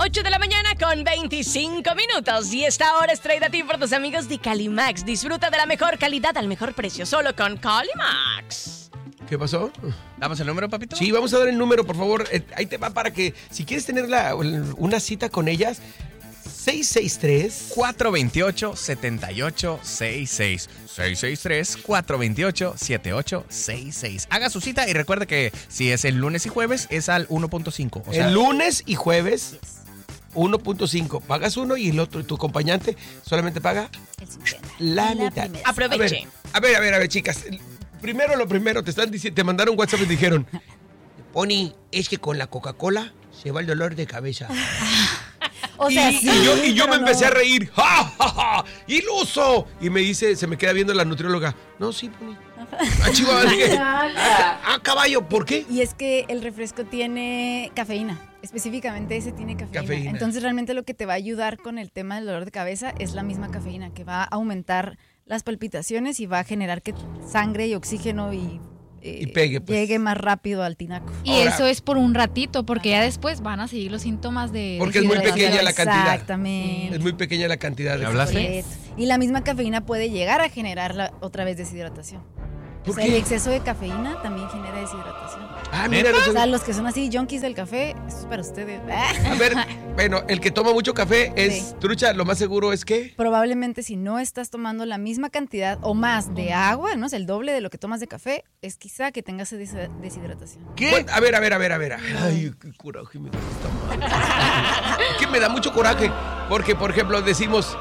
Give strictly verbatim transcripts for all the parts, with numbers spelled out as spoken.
ocho de la mañana con veinticinco minutos. Y esta hora es traída a ti por tus amigos de Calimax. Disfruta de la mejor calidad al mejor precio, solo con Calimax. ¿Qué pasó? ¿Damos el número, papito? Sí, vamos a dar el número, por favor. Eh, ahí te va para que, si quieres tener la, una cita con ellas, seis seis tres, cuatro dos ocho, siete ocho seis seis. seis seis tres, cuatro dos ocho, siete ocho seis seis. Haga su cita y recuerde que si es el lunes y jueves, es al uno punto cinco. O sea, el lunes y jueves, uno punto cinco. Pagas uno y el otro, tu acompañante, solamente paga el cincuenta. la, la mitad. primera. Aproveche. A ver, a ver, a ver, a ver, chicas. Primero lo primero, te están diciendo, te mandaron WhatsApp y te dijeron, Pony, es que con la Coca-Cola se va el dolor de cabeza. O sea, y, sí, y yo, y yo me pero empecé no. a reír. ¡Ja, ja, ja! ¡Iluso! Y me dice, se me queda viendo la nutrióloga. No, sí, Pony. Ah, chihuahua, dije, ah, ah, caballo, ¿por qué? Y es que el refresco tiene cafeína. Específicamente ese tiene cafeína. Cafeína. Entonces realmente lo que te va a ayudar con el tema del dolor de cabeza es la misma cafeína, que va a aumentar las palpitaciones y va a generar que sangre y oxígeno y, eh, Y pegue, pues. llegue más rápido al tinaco. Y Ahora- eso es por un ratito, porque ya después van a seguir los síntomas de Porque es muy deshidratación. pequeña la cantidad. Exactamente. Es muy pequeña la cantidad de... ¿Me hablaste? Correcto. Y la misma cafeína puede llegar a generar la, otra vez deshidratación. ¿Por O sea, qué? el exceso de cafeína también genera deshidratación. Ah, mira, no O sé- sea, los que son así junkies del café, eso es para ustedes. A ver, bueno, el que toma mucho café es Sí. trucha, lo más seguro es que... Probablemente si no estás tomando la misma cantidad o más de agua, ¿no? Es el doble de lo que tomas de café, es quizá que tengas des- deshidratación. ¿Qué? Bueno, a ver, a ver, a ver, a ver. Ay, qué coraje me da esta madre. Que me da mucho coraje. Porque, por ejemplo, decimos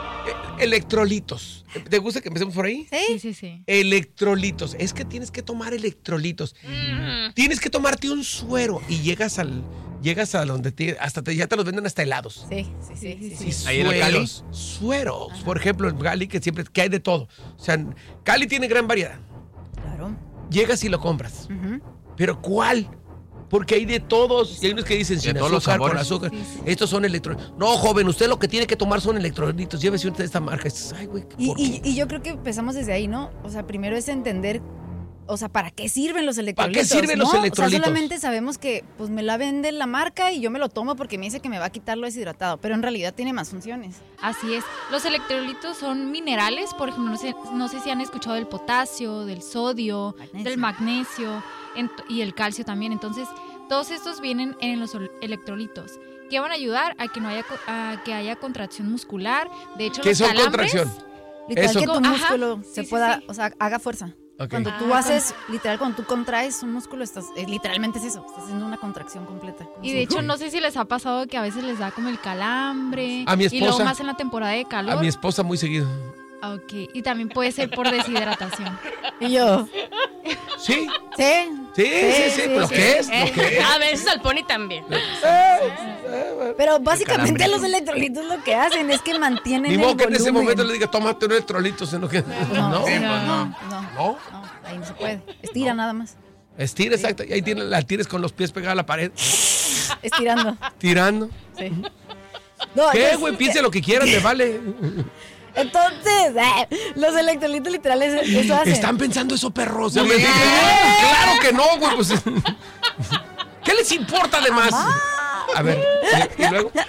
eh, electrolitos. ¿Te gusta que empecemos por ahí? Sí, ¿Sí? sí, sí. Electrolitos. Es que tienes que tomar electrolitos. Tienes que tomarte un suero y llegas al... Llegas a donde te, hasta te, ya te los venden hasta helados. Sí, sí, sí. sí, sí. Sí, Ahí en el Cali. sueros. Sueros. Por ejemplo, en Cali, que siempre que hay de todo. O sea, Cali tiene gran variedad. Claro. Llegas y lo compras. Ujú. ¿Pero cuál? Porque hay de todos. Y hay unos que dicen sin todos los azúcar, con sabores. azúcar. Estos son electrolitos. No, joven, usted lo que tiene que tomar son electrolitos. Llévese usted esta marca. Y dices, ay, güey, Y, ¿por y- qué? y yo creo que empezamos desde ahí, ¿no? O sea, primero es entender, o sea, ¿para qué sirven los electrolitos? sirven los ¿no? electrolitos? O sea, solamente sabemos que pues me la vende la marca y yo me lo tomo porque me dice que me va a quitar lo deshidratado, pero en realidad tiene más funciones. Así es. Los electrolitos son minerales, por ejemplo, no sé, no sé si han escuchado del potasio, del sodio, Magnesio. del magnesio ent- y el calcio también. Entonces, todos estos vienen en los ol- electrolitos, que van a ayudar a que no haya co- a que haya contracción muscular. De hecho, ¿Qué los son calambres, contracción? Literal Eso. que tu Ajá. músculo Sí, se sí, pueda, sí. o sea, haga fuerza. Ok. Cuando Ah, tú con- haces, literal, cuando tú contraes un músculo, estás, eh, literalmente es eso, estás haciendo una contracción completa. como Y si- de hecho, no sé si les ha pasado que a veces les da como el calambre. A mi Y luego esposa. más en la temporada de calor. A mi esposa muy seguido. Ok. Y también puede ser por deshidratación. Y yo, ¿Sí? ¿sí? Sí, sí, sí. sí, ¿Lo sí. qué es? ¿Lo qué es? A veces al Pony también. Pero básicamente calambre. los electrolitos lo que hacen es que mantienen Ni el modo que en ese volumen. momento le diga, tómate un electrolito, sino que... No, No, sí, pues no, no. no, no, no. no, ahí no se puede. Estira nada más, Estira, exacto. Y ahí tiene, la tienes con los pies pegados a la pared, estirando. tirando. Sí. No, ¿Qué, entonces- güey? Piense lo que quieran, me vale. Entonces, eh, los electrolitos literales eso hacen. Están pensando eso, perros. ¿Sí? Claro que no, güey. Pues, ¿qué les importa además? A ver, ¿y y luego?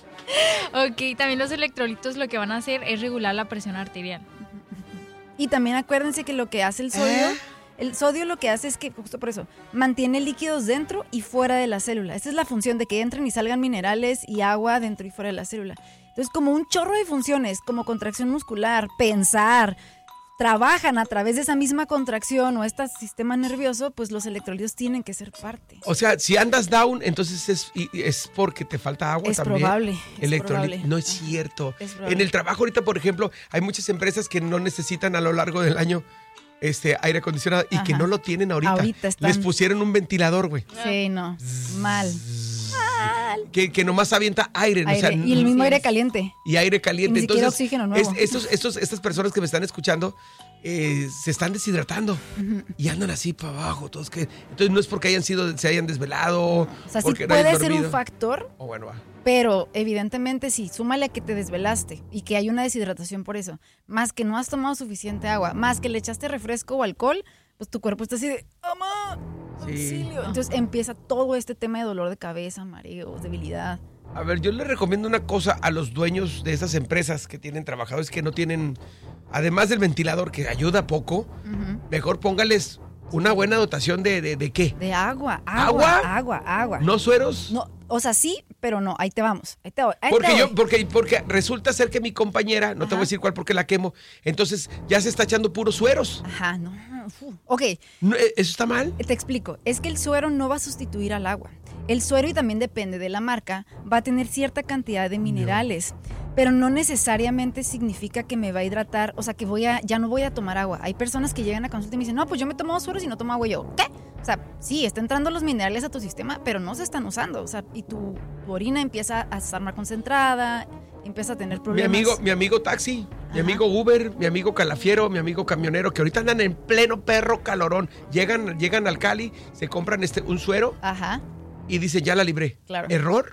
Ok, también los electrolitos lo que van a hacer es regular la presión arterial. Y también acuérdense que lo que hace el sodio, ¿Eh? el sodio lo que hace es que, justo por eso, mantiene líquidos dentro y fuera de la célula. Esa es la función de que entren y salgan minerales y agua dentro y fuera de la célula. Entonces, como un chorro de funciones, como contracción muscular, pensar, trabajan a través de esa misma contracción o este sistema nervioso, pues los electrolitos tienen que ser parte. O sea, si andas down, entonces es, y- y es porque te falta agua Es también. probable, es Electrolito. probable. No es cierto. Es probable. En el trabajo ahorita, por ejemplo, hay muchas empresas que no necesitan a lo largo del año este aire acondicionado y que Ajá. no lo tienen ahorita. Ahorita están- Les pusieron un ventilador, güey. Sí, no, mal. Que, que nomás avienta aire. o sea, Aire, y el mismo aire caliente. y aire caliente. Y ni siquiera Entonces, oxígeno nuevo. es- estos, estos, estas personas que me están escuchando eh, se están deshidratando y andan así para abajo. Todos que, entonces no es porque hayan sido, se hayan desvelado. O sea, sí porque no hayan puede ser un dormido. factor, O bueno, va. pero evidentemente sí, súmale a que te desvelaste y que hay una deshidratación por eso, más que no has tomado suficiente agua, más que le echaste refresco o alcohol, pues tu cuerpo está así de, ¡Mamá! Sí. ¡Auxilio! Entonces empieza todo este tema de dolor de cabeza, mareos, debilidad. A ver, yo le recomiendo una cosa a los dueños de esas empresas que tienen trabajadores que no tienen, además del ventilador que ayuda poco, Ujú. mejor póngales una buena dotación de, de, ¿de qué? De agua, ¿Agua? agua, agua, agua. ¿No sueros? No, o sea, sí, pero no, ahí te vamos. Ahí te voy. ahí te Porque voy. yo, porque, porque resulta ser que mi compañera, no te voy a Ajá. decir cuál porque la quemo, entonces ya se está echando puros sueros. Ajá, no. fu. Ok, No, ¿eso está mal? te explico. Es que el suero no va a sustituir al agua. El suero, y también depende de la marca, va a tener cierta cantidad de minerales, pero no necesariamente significa que me va a hidratar, o sea, que voy a, ya no voy a tomar agua. Hay personas que llegan a consulta y me dicen, no, pues yo me tomo sueros y no tomo agua. Y yo, ¿qué? O sea, sí, está entrando los minerales a tu sistema, pero no se están usando. O sea, y tu, tu orina empieza a estar más concentrada, empieza a tener Mi problemas. amigo, mi amigo taxi, mi Ajá. amigo Uber, mi amigo calafiero, mi amigo camionero, que ahorita andan en pleno perro calorón. Llegan, llegan al Cali, se compran este, un suero Ajá. y dicen, ya la libré. Claro. ¿Error?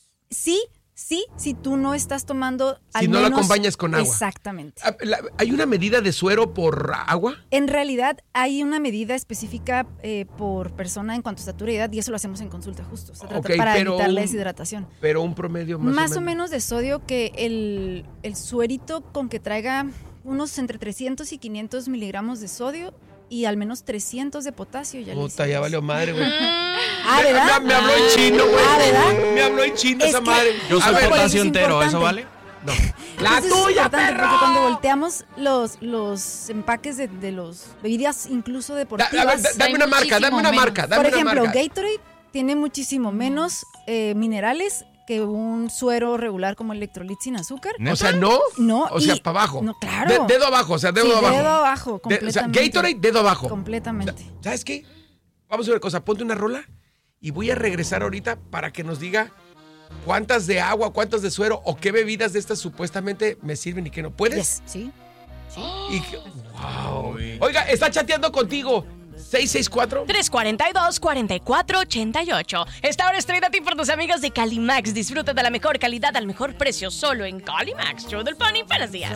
Sí, sí, si tú no estás tomando al Si no la menos- acompañas con agua. Exactamente. Ah, la- ¿Hay una medida de suero por agua? En realidad hay una medida específica eh, por persona en cuanto a estatura y edad y eso lo hacemos en consulta justo. Se trata Ok, para pero evitar la un- deshidratación. Pero un promedio más, Más, o, menos. de sodio que el, el suerito con que traiga unos entre trescientos y quinientos miligramos de sodio y al menos trescientos de potasio. Ya le Puta, ya hicimos. valió madre, güey. Ah, ¿verdad? Me, me habló en chino, güey. Ah, ¿verdad? Me habló en chino Es esa que- madre. Yo A soy ver, por eso potasio es entero, ¿eso importante. vale? no. La Eso es tuya, importante perro. porque cuando volteamos los, los empaques de, de los bebidas incluso Da- deportivas. a ver, da- dame Hay una marca, dame una muchísimo marca, dame Por una ejemplo, marca. Gatorade tiene muchísimo menos eh, minerales que un suero regular como Electrolit sin azúcar. O sea, no. No, O sea, y- para abajo. no, claro. De- dedo abajo, o sea, dedo Sí, abajo. dedo abajo, De- o sea, completamente. Gatorade, dedo abajo. Completamente. ¿Sabes qué? Vamos a ver una cosa, ponte una rola y voy a regresar ahorita para que nos diga cuántas de agua, cuántas de suero o qué bebidas de estas supuestamente me sirven y qué no. ¿Puedes? Yes, sí. Y que- wow. Oiga, está chateando contigo. seis seis cuatro. tres cuatro dos, cuatro cuatro ocho ocho. Esta hora es traída a ti por tus amigos de Calimax. Disfruta de la mejor calidad al mejor precio solo en Calimax. Show del Pony. Buenos días.